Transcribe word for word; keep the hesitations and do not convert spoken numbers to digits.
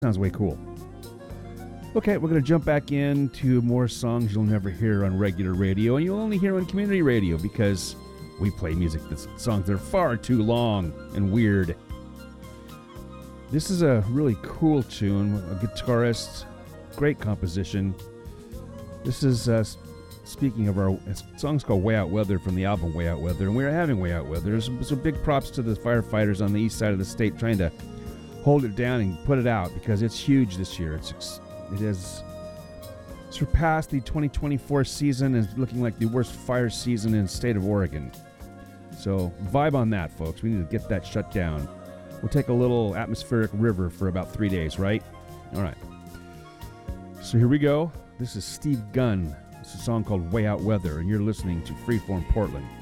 Sounds way cool. Okay, we're going to jump back into more songs you'll never hear on regular radio, and you'll only hear on community radio because we play music that's songs that are far too long and weird. This is a really cool tune, a guitarist, great composition. This is, uh, speaking of our song's called Way Out Weather from the album Way Out Weather, and we were having Way Out Weather. So, so big props to the firefighters on the east side of the state trying to hold it down and put it out because it's huge this year. It's It has surpassed the twenty twenty-four season and is looking like the worst fire season in the state of Oregon. So vibe on that, folks. We need to get that shut down. We'll take a little atmospheric river for about three days, right? All right. So here we go. This is Steve Gunn. It's a song called Way Out Weather, and you're listening to Freeform Portland.